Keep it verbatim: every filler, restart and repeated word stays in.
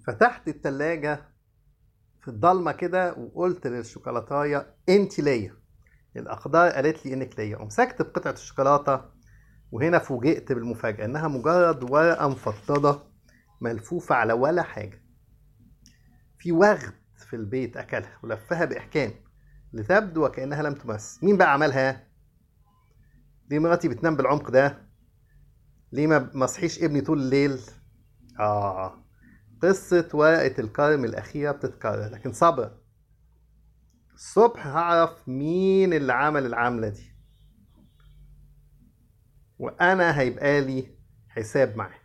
فتحت التلاجة في الضلمة كده وقلت للشوكولاتاية انت ليا. الأقدار قالت لي انك ليا، ومسكت بقطعة الشوكولاتة. وهنا فوجئت بالمفاجأة انها مجرد ورقة مفضضة ملفوفة على ولا حاجة. في وغد في البيت أكلها ولفها بإحكام لتبدو وكأنها لم تمس. مين بقى عملها؟ ليه مراتي بتنام بالعمق ده؟ ليه ما مصحيش ابني طول الليل؟ آه، قصة ورقة الكرم الأخيرة بتتكرر، لكن صبر. الصبح هعرف مين اللي عمل العملة دي، وأنا هيبقى لي حساب معاه.